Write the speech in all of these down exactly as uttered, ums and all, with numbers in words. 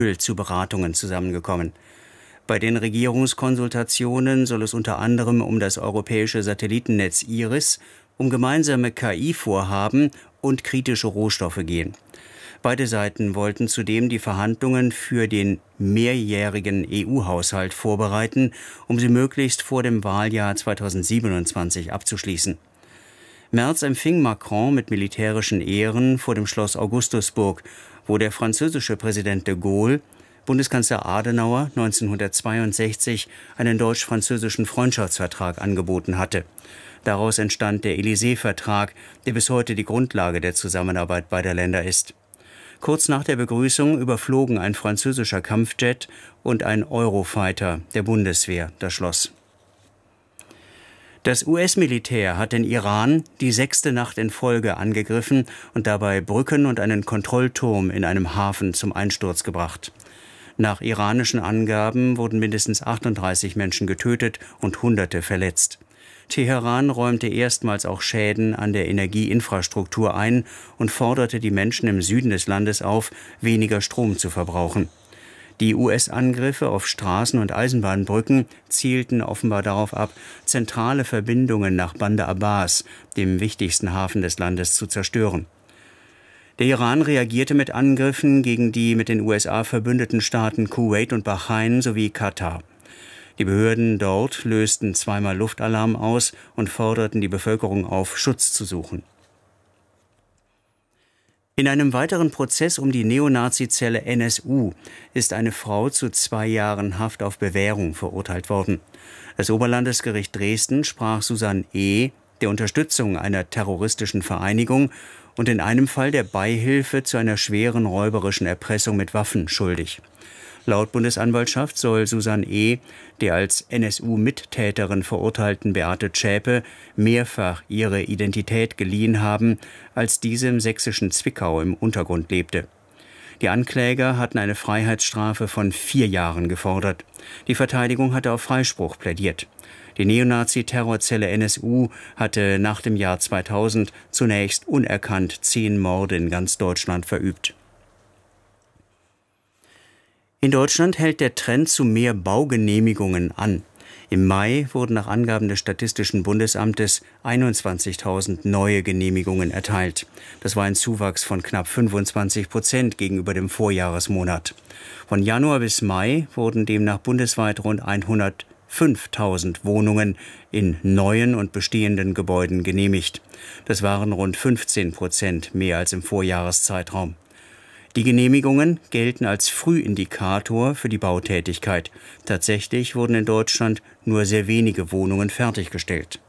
zu Beratungen zusammengekommen. Bei den Regierungskonsultationen soll es unter anderem um das europäische Satellitennetz IRIS, um gemeinsame K I-Vorhaben und kritische Rohstoffe gehen. Beide Seiten wollten zudem die Verhandlungen für den mehrjährigen E U-Haushalt vorbereiten, um sie möglichst vor dem Wahljahr zweitausendsiebenundzwanzig abzuschließen. Merz empfing Macron mit militärischen Ehren vor dem Schloss Augustusburg, wo der französische Präsident de Gaulle Bundeskanzler Adenauer neunzehnhundertzweiundsechzig einen deutsch-französischen Freundschaftsvertrag angeboten hatte. Daraus entstand der Élysée-Vertrag, der bis heute die Grundlage der Zusammenarbeit beider Länder ist. Kurz nach der Begrüßung überflogen ein französischer Kampfjet und ein Eurofighter der Bundeswehr das Schloss. Das U S-Militär hat den Iran die sechste Nacht in Folge angegriffen und dabei Brücken und einen Kontrollturm in einem Hafen zum Einsturz gebracht. Nach iranischen Angaben wurden mindestens achtunddreißig Menschen getötet und Hunderte verletzt. Teheran räumte erstmals auch Schäden an der Energieinfrastruktur ein und forderte die Menschen im Süden des Landes auf, weniger Strom zu verbrauchen. Die U S-Angriffe auf Straßen- und Eisenbahnbrücken zielten offenbar darauf ab, zentrale Verbindungen nach Bandar Abbas, dem wichtigsten Hafen des Landes, zu zerstören. Der Iran reagierte mit Angriffen gegen die mit den U S A verbündeten Staaten Kuwait und Bahrain sowie Katar. Die Behörden dort lösten zweimal Luftalarm aus und forderten die Bevölkerung auf, Schutz zu suchen. In einem weiteren Prozess um die Neonazi-Zelle N S U ist eine Frau zu zwei Jahren Haft auf Bewährung verurteilt worden. Das Oberlandesgericht Dresden sprach Susanne E. der Unterstützung einer terroristischen Vereinigung und in einem Fall der Beihilfe zu einer schweren räuberischen Erpressung mit Waffen schuldig. Laut Bundesanwaltschaft soll Susanne E. der als N S U-Mittäterin verurteilten Beate Zschäpe mehrfach ihre Identität geliehen haben, als diese im sächsischen Zwickau im Untergrund lebte. Die Ankläger hatten eine Freiheitsstrafe von vier Jahren gefordert. Die Verteidigung hatte auf Freispruch plädiert. Die Neonazi-Terrorzelle N S U hatte nach dem Jahr zweitausend zunächst unerkannt zehn Morde in ganz Deutschland verübt. In Deutschland hält der Trend zu mehr Baugenehmigungen an. Im Mai wurden nach Angaben des Statistischen Bundesamtes einundzwanzigtausend neue Genehmigungen erteilt. Das war ein Zuwachs von knapp fünfundzwanzig Prozent gegenüber dem Vorjahresmonat. Von Januar bis Mai wurden demnach bundesweit rund hundertfünftausend Wohnungen in neuen und bestehenden Gebäuden genehmigt. Das waren rund fünfzehn Prozent mehr als im Vorjahreszeitraum. Die Genehmigungen gelten als Frühindikator für die Bautätigkeit. Tatsächlich wurden in Deutschland nur sehr wenige Wohnungen fertiggestellt.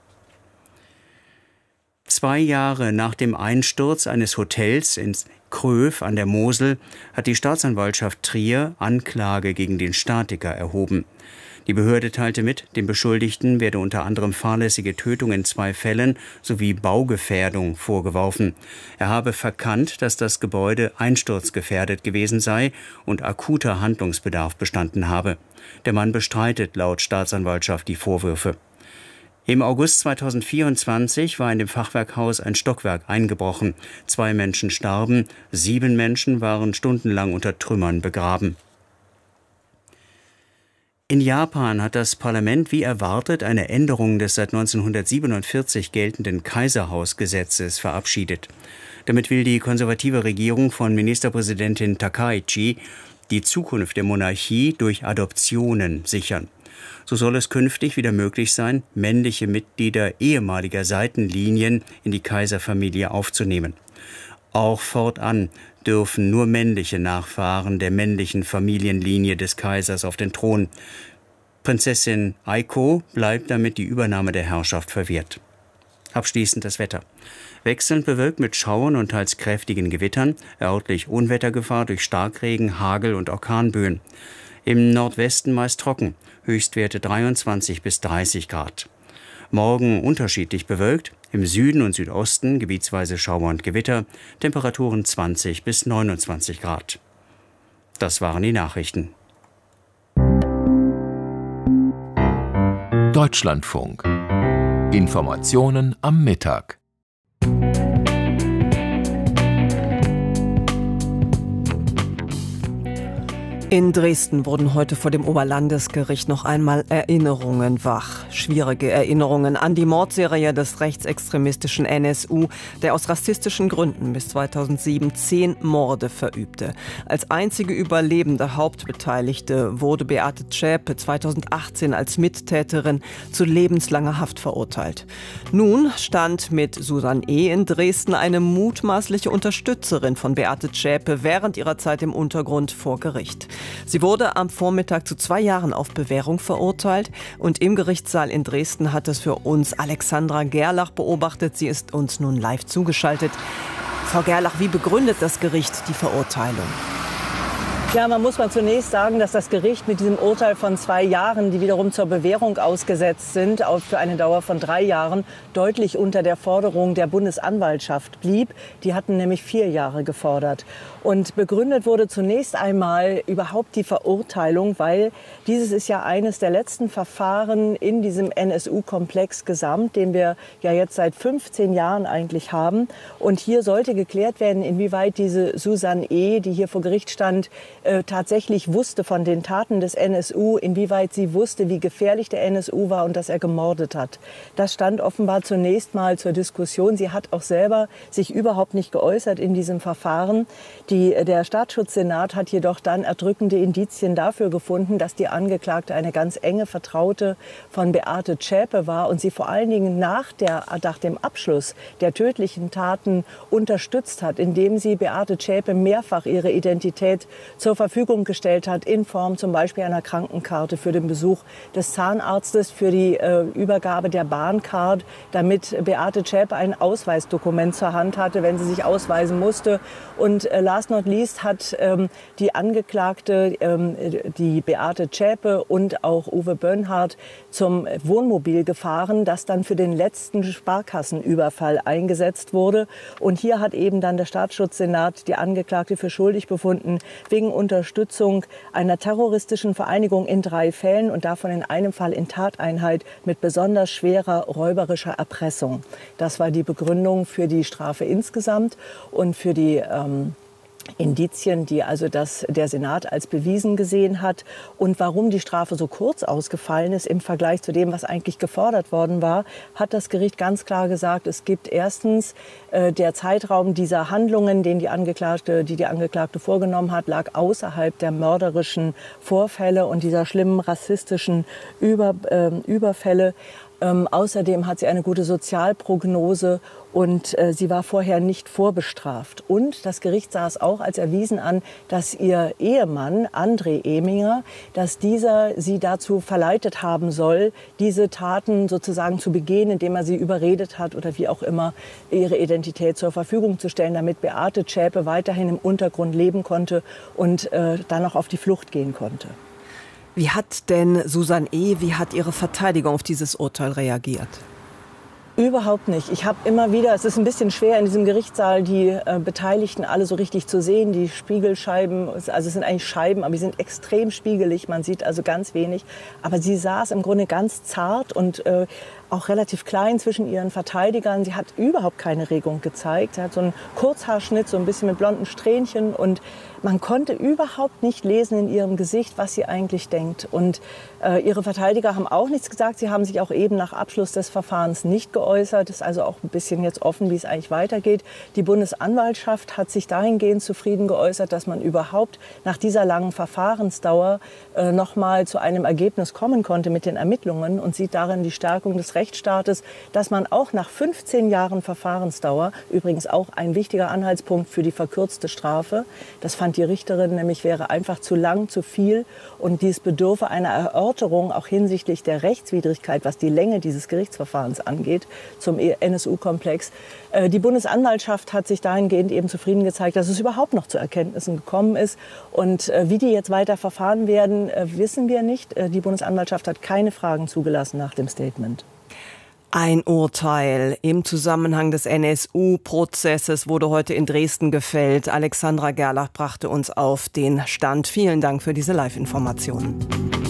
Zwei Jahre nach dem Einsturz eines Hotels in Kröv an der Mosel hat die Staatsanwaltschaft Trier Anklage gegen den Statiker erhoben. Die Behörde teilte mit, dem Beschuldigten werde unter anderem fahrlässige Tötung in zwei Fällen sowie Baugefährdung vorgeworfen. Er habe verkannt, dass das Gebäude einsturzgefährdet gewesen sei und akuter Handlungsbedarf bestanden habe. Der Mann bestreitet laut Staatsanwaltschaft die Vorwürfe. Im August zweitausendvierundzwanzig war in dem Fachwerkhaus ein Stockwerk eingebrochen. Zwei Menschen starben, sieben Menschen waren stundenlang unter Trümmern begraben. In Japan hat das Parlament wie erwartet eine Änderung des seit neunzehnhundertsiebenundvierzig geltenden Kaiserhausgesetzes verabschiedet. Damit will die konservative Regierung von Ministerpräsidentin Takaichi die Zukunft der Monarchie durch Adoptionen sichern. So soll es künftig wieder möglich sein, männliche Mitglieder ehemaliger Seitenlinien in die Kaiserfamilie aufzunehmen. Auch fortan dürfen nur männliche Nachfahren der männlichen Familienlinie des Kaisers auf den Thron. Prinzessin Aiko bleibt damit die Übernahme der Herrschaft verwehrt. Abschließend das Wetter. Wechselnd bewölkt mit Schauern und teils kräftigen Gewittern, örtlich Unwettergefahr durch Starkregen, Hagel und Orkanböen. Im Nordwesten meist trocken, Höchstwerte dreiundzwanzig bis dreißig Grad. Morgen unterschiedlich bewölkt, im Süden und Südosten gebietsweise Schauer und Gewitter, Temperaturen zwanzig bis neunundzwanzig Grad. Das waren die Nachrichten. Deutschlandfunk. Informationen am Mittag. In Dresden wurden heute vor dem Oberlandesgericht noch einmal Erinnerungen wach. Schwierige Erinnerungen an die Mordserie des rechtsextremistischen N S U, der aus rassistischen Gründen bis zweitausendsieben zehn Morde verübte. Als einzige überlebende Hauptbeteiligte wurde Beate Zschäpe zweitausendachtzehn als Mittäterin zu lebenslanger Haft verurteilt. Nun stand mit Susan E. in Dresden eine mutmaßliche Unterstützerin von Beate Zschäpe während ihrer Zeit im Untergrund vor Gericht. Sie wurde am Vormittag zu zwei Jahren auf Bewährung verurteilt und im Gerichtssaal in Dresden hat es für uns Alexandra Gerlach beobachtet. Sie ist uns nun live zugeschaltet. Frau Gerlach, wie begründet das Gericht die Verurteilung? Ja, man muss mal zunächst sagen, dass das Gericht mit diesem Urteil von zwei Jahren, die wiederum zur Bewährung ausgesetzt sind, auch für eine Dauer von drei Jahren, deutlich unter der Forderung der Bundesanwaltschaft blieb. Die hatten nämlich vier Jahre gefordert. Und begründet wurde zunächst einmal überhaupt die Verurteilung, weil dieses ist ja eines der letzten Verfahren in diesem N S U-Komplex gesamt, den wir ja jetzt seit fünfzehn Jahren eigentlich haben. Und hier sollte geklärt werden, inwieweit diese Susan E., die hier vor Gericht stand, äh, tatsächlich wusste von den Taten des N S U, inwieweit sie wusste, wie gefährlich der N S U war und dass er gemordet hat. Das stand offenbar zunächst mal zur Diskussion. Sie hat auch selber sich überhaupt nicht geäußert in diesem Verfahren. Die, der Staatsschutzsenat hat jedoch dann erdrückende Indizien dafür gefunden, dass die Angeklagte eine ganz enge Vertraute von Beate Zschäpe war und sie vor allen Dingen nach, der, nach dem Abschluss der tödlichen Taten unterstützt hat, indem sie Beate Zschäpe mehrfach ihre Identität zur Verfügung gestellt hat, in Form zum Beispiel einer Krankenkarte für den Besuch des Zahnarztes, für die äh, Übergabe der Bahncard, damit Beate Zschäpe ein Ausweisdokument zur Hand hatte, wenn sie sich ausweisen musste. Und äh, last not least hat ähm, die Angeklagte, ähm, die Beate Zschäpe und auch Uwe Böhnhardt zum Wohnmobil gefahren, das dann für den letzten Sparkassenüberfall eingesetzt wurde. Und hier hat eben dann der Staatsschutzsenat die Angeklagte für schuldig befunden, wegen Unterstützung einer terroristischen Vereinigung in drei Fällen und davon in einem Fall in Tateinheit mit besonders schwerer räuberischer Erpressung. Das war die Begründung für die Strafe insgesamt und für die ähm, Indizien, die also das, der Senat als bewiesen gesehen hat. Und warum die Strafe so kurz ausgefallen ist im Vergleich zu dem, was eigentlich gefordert worden war, hat das Gericht ganz klar gesagt, es gibt erstens äh, der Zeitraum dieser Handlungen, den die Angeklagte, die die Angeklagte vorgenommen hat, lag außerhalb der mörderischen Vorfälle und dieser schlimmen rassistischen Über, äh, Überfälle. Ähm, außerdem hat sie eine gute Sozialprognose und äh, sie war vorher nicht vorbestraft. Und das Gericht sah es auch als erwiesen an, dass ihr Ehemann, André Eminger, dass dieser sie dazu verleitet haben soll, diese Taten sozusagen zu begehen, indem er sie überredet hat oder wie auch immer, ihre Identität zur Verfügung zu stellen, damit Beate Zschäpe weiterhin im Untergrund leben konnte und äh, dann auch auf die Flucht gehen konnte. Wie hat denn Susan E., wie hat ihre Verteidigung auf dieses Urteil reagiert? Überhaupt nicht. Ich habe immer wieder, es ist ein bisschen schwer in diesem Gerichtssaal, die äh, Beteiligten alle so richtig zu sehen. Die Spiegelscheiben, also es sind eigentlich Scheiben, aber die sind extrem spiegelig. Man sieht also ganz wenig. Aber sie saß im Grunde ganz zart und äh, auch relativ klein zwischen ihren Verteidigern. Sie hat überhaupt keine Regung gezeigt. Sie hat so einen Kurzhaarschnitt, so ein bisschen mit blonden Strähnchen. Und man konnte überhaupt nicht lesen in ihrem Gesicht, was sie eigentlich denkt. Und äh, ihre Verteidiger haben auch nichts gesagt. Sie haben sich auch eben nach Abschluss des Verfahrens nicht geäußert. Es ist also auch ein bisschen jetzt offen, wie es eigentlich weitergeht. Die Bundesanwaltschaft hat sich dahingehend zufrieden geäußert, dass man überhaupt nach dieser langen Verfahrensdauer äh, noch mal zu einem Ergebnis kommen konnte mit den Ermittlungen und sieht darin die Stärkung des Rechtsstaates, dass man auch nach fünfzehn Jahren Verfahrensdauer, übrigens auch ein wichtiger Anhaltspunkt für die verkürzte Strafe, das fand die Richterin nämlich, wäre einfach zu lang, zu viel und dies bedürfe einer Erörterung auch hinsichtlich der Rechtswidrigkeit, was die Länge dieses Gerichtsverfahrens angeht, zum N S U-Komplex. Die Bundesanwaltschaft hat sich dahingehend eben zufrieden gezeigt, dass es überhaupt noch zu Erkenntnissen gekommen ist. Und wie die jetzt weiter verfahren werden, wissen wir nicht. Die Bundesanwaltschaft hat keine Fragen zugelassen nach dem Statement. Ein Urteil im Zusammenhang des N S U-Prozesses wurde heute in Dresden gefällt. Alexandra Gerlach brachte uns auf den Stand. Vielen Dank für diese Live-Informationen.